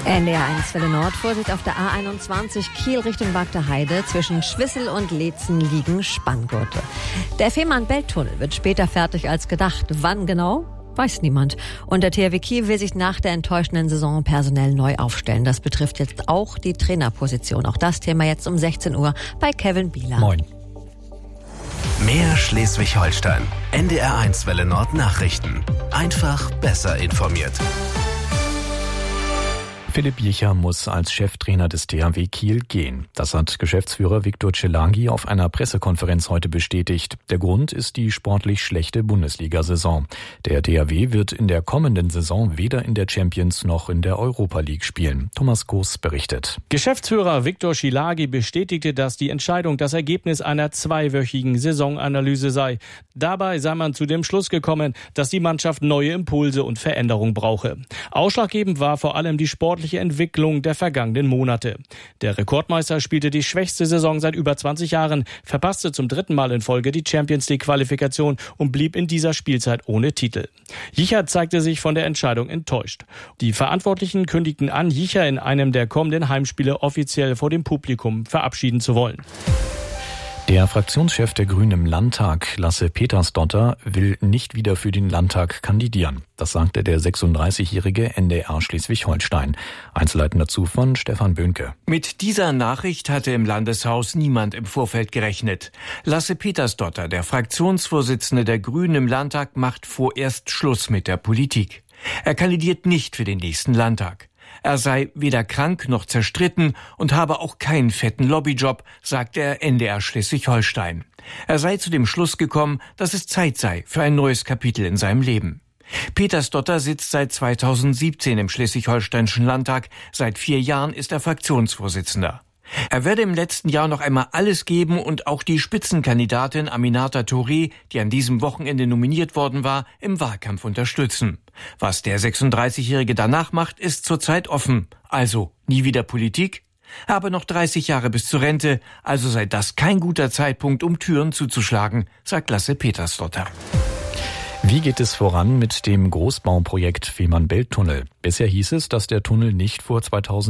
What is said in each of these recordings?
NDR1 Welle Nord. Vorsicht auf der A21 Kiel Richtung Wagter Heide. Zwischen Schwissel und Leetzen liegen Spanngurte. Der Fehmarn-Belt-Tunnel wird später fertig als gedacht. Wann genau? Weiß niemand. Und der THW Kiel will sich nach der enttäuschenden Saison personell neu aufstellen. Das betrifft jetzt auch die Trainerposition. Auch das Thema jetzt um 16 Uhr bei Kevin Bieler. Moin. Mehr Schleswig-Holstein. NDR1 Welle Nord Nachrichten. Einfach besser informiert. Philipp Jicher muss als Cheftrainer des THW Kiel gehen. Das hat Geschäftsführer Viktor Celangi auf einer Pressekonferenz heute bestätigt. Der Grund ist die sportlich schlechte Bundesliga-Saison. Der THW wird in der kommenden Saison weder in der Champions noch in der Europa League spielen. Thomas Goos berichtet. Geschäftsführer Viktor Celangi bestätigte, dass die Entscheidung das Ergebnis einer zweiwöchigen Saisonanalyse sei. Dabei sei man zu dem Schluss gekommen, dass die Mannschaft neue Impulse und Veränderung brauche. Ausschlaggebend war vor allem die sportliche Entwicklung der vergangenen Monate. Der Rekordmeister spielte die schwächste Saison seit über 20 Jahren, verpasste zum 3. Mal in Folge die Champions-League-Qualifikation und blieb in dieser Spielzeit ohne Titel. Jicher zeigte sich von der Entscheidung enttäuscht. Die Verantwortlichen kündigten an, Jicher in einem der kommenden Heimspiele offiziell vor dem Publikum verabschieden zu wollen. Der Fraktionschef der Grünen im Landtag, Lasse Petersdotter, will nicht wieder für den Landtag kandidieren. Das sagte der 36-jährige NDR Schleswig-Holstein. Einzelheiten dazu von Stefan Böhnke. Mit dieser Nachricht hatte im Landeshaus niemand im Vorfeld gerechnet. Lasse Petersdotter, der Fraktionsvorsitzende der Grünen im Landtag, macht vorerst Schluss mit der Politik. Er kandidiert nicht für den nächsten Landtag. Er sei weder krank noch zerstritten und habe auch keinen fetten Lobbyjob, sagt der NDR Schleswig-Holstein. Er sei zu dem Schluss gekommen, dass es Zeit sei für ein neues Kapitel in seinem Leben. Petersdotter sitzt seit 2017 im Schleswig-Holsteinischen Landtag. Seit 4 Jahren ist er Fraktionsvorsitzender. Er werde im letzten Jahr noch einmal alles geben und auch die Spitzenkandidatin Aminata Touré, die an diesem Wochenende nominiert worden war, im Wahlkampf unterstützen. Was der 36-Jährige danach macht, ist zurzeit offen. Also nie wieder Politik? Aber noch 30 Jahre bis zur Rente, also sei das kein guter Zeitpunkt, um Türen zuzuschlagen, sagt Lasse Petersdotter. Wie geht es voran mit dem Großbauprojekt Fehmarn-Belt-Tunnel? Bisher hieß es, dass der Tunnel nicht vor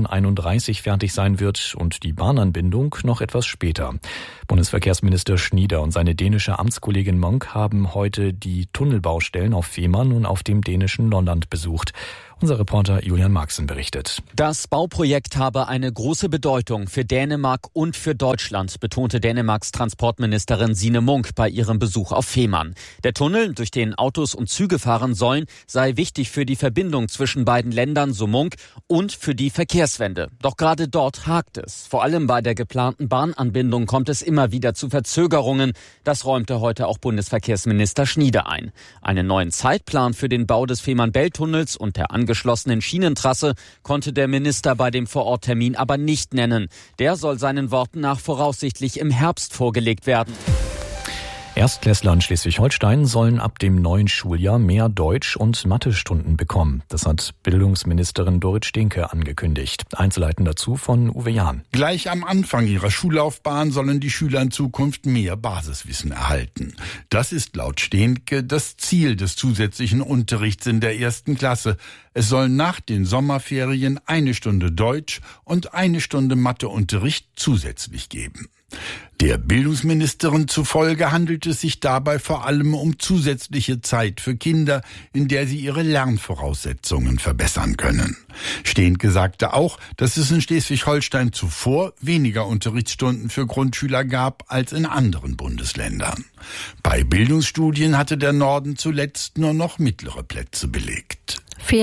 2031 fertig sein wird und die Bahnanbindung noch etwas später. Bundesverkehrsminister Schnieder und seine dänische Amtskollegin Monk haben heute die Tunnelbaustellen auf Fehmarn und auf dem dänischen Lolland besucht. Unser Reporter Julian Marxen berichtet. Das Bauprojekt habe eine große Bedeutung für Dänemark und für Deutschland, betonte Dänemarks Transportministerin Signe Munk bei ihrem Besuch auf Fehmarn. Der Tunnel, durch den Autos und Züge fahren sollen, sei wichtig für die Verbindung zwischen beiden Ländern, so Munk, und für die Verkehrswende. Doch gerade dort hakt es. Vor allem bei der geplanten Bahnanbindung kommt es immer wieder zu Verzögerungen. Das räumte heute auch Bundesverkehrsminister Schnieder ein. Einen neuen Zeitplan für den Bau des Fehmarn-Belt-Tunnels und der angeschlossenen Schienentrasse konnte der Minister bei dem Vororttermin aber nicht nennen. Der soll seinen Worten nach voraussichtlich im Herbst vorgelegt werden. Erstklässler in Schleswig-Holstein sollen ab dem neuen Schuljahr mehr Deutsch- und Mathestunden bekommen. Das hat Bildungsministerin Dorit Stehnke angekündigt. Einzelheiten dazu von Uwe Jahn. Gleich am Anfang ihrer Schullaufbahn sollen die Schüler in Zukunft mehr Basiswissen erhalten. Das ist laut Stehnke das Ziel des zusätzlichen Unterrichts in der 1. Klasse. Es soll nach den Sommerferien 1 Stunde Deutsch und 1 Stunde Matheunterricht zusätzlich geben. Der Bildungsministerin zufolge handelt es sich dabei vor allem um zusätzliche Zeit für Kinder, in der sie ihre Lernvoraussetzungen verbessern können. Stehnke sagte auch, dass es in Schleswig-Holstein zuvor weniger Unterrichtsstunden für Grundschüler gab als in anderen Bundesländern. Bei Bildungsstudien hatte der Norden zuletzt nur noch mittlere Plätze belegt.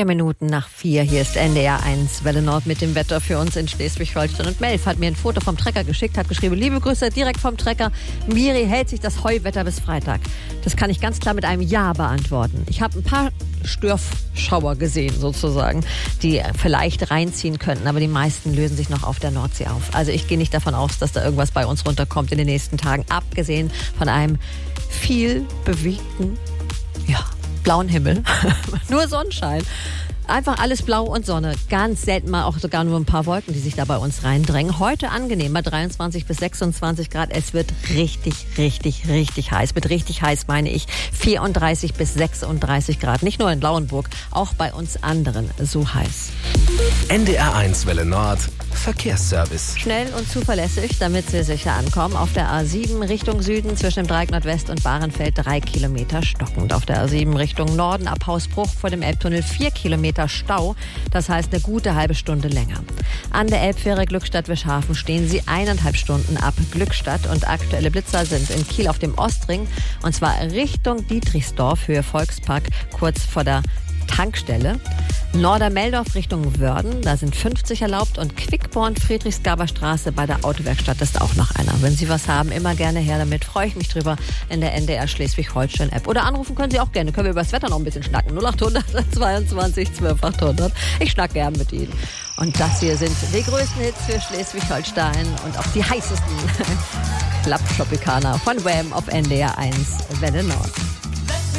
4:04. Hier ist NDR1 Welle Nord mit dem Wetter für uns in Schleswig-Holstein. Und Melf hat mir ein Foto vom Trecker geschickt, hat geschrieben, liebe Grüße direkt vom Trecker. Miri hält sich das Heuwetter bis Freitag. Das kann ich ganz klar mit einem Ja beantworten. Ich habe ein paar Störschauer gesehen sozusagen, die vielleicht reinziehen könnten, aber die meisten lösen sich noch auf der Nordsee auf. Also ich gehe nicht davon aus, dass da irgendwas bei uns runterkommt in den nächsten Tagen, abgesehen von einem viel bewegten, blauen Himmel. Nur Sonnenschein. Einfach alles blau und Sonne. Ganz selten mal auch sogar nur ein paar Wolken, die sich da bei uns reindrängen. Heute angenehm bei 23 bis 26 Grad. Es wird richtig, richtig, richtig heiß. Mit richtig heiß meine ich 34 bis 36 Grad. Nicht nur in Lauenburg, auch bei uns anderen so heiß. NDR1 Welle Nord. Verkehrsservice. Schnell und zuverlässig, damit Sie sicher ankommen. Auf der A7 Richtung Süden zwischen dem Dreieck Nordwest und Bahrenfeld 3 Kilometer stockend. Auf der A7 Richtung Norden ab Hausbruch vor dem Elbtunnel 4 Kilometer Stau. Das heißt eine gute halbe Stunde länger. An der Elbfähre Glückstadt-Wischhafen stehen Sie 1,5 Stunden ab Glückstadt. Und aktuelle Blitzer sind in Kiel auf dem Ostring. Und zwar Richtung Dietrichsdorf, Höhe Volkspark, kurz vor der Tankstelle. Nordermeldorf Richtung Wörden, da sind 50 erlaubt, und Quickborn Friedrichsgaber Straße bei der Autowerkstatt ist auch noch einer. Wenn Sie was haben, immer gerne her damit, freue ich mich drüber in der NDR Schleswig-Holstein App. Oder anrufen können Sie auch gerne, können wir über das Wetter noch ein bisschen schnacken. 0800 22 12 800. Ich schnack gern mit Ihnen. Und das hier sind die größten Hits für Schleswig-Holstein und auch die heißesten Club Tropicana von Wham auf NDR 1 Welle Nord.